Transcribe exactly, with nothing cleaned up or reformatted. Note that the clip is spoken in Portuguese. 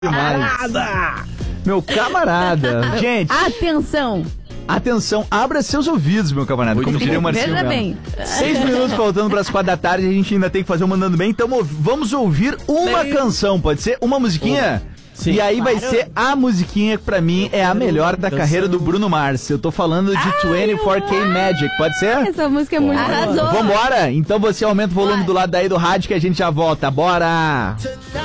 Camarada! Meu camarada! Gente! Atenção! Atenção, abra seus ouvidos, meu camarada. Muito como diria o Marcinho. Veja Melo. bem. Seis minutos faltando para as quatro da tarde, a gente ainda tem que fazer o Mandando Bem. Então vamos ouvir uma Bem. canção, pode ser? Uma musiquinha? Sim. E aí vai Claro. ser a musiquinha que pra mim é a melhor da carreira do Bruno Mars. Eu tô falando de vinte e quatro K Magic, pode ser? Essa música é muito Arrasou. boa. Vambora? Então você aumenta o volume do lado daí do rádio que a gente já volta. Bora!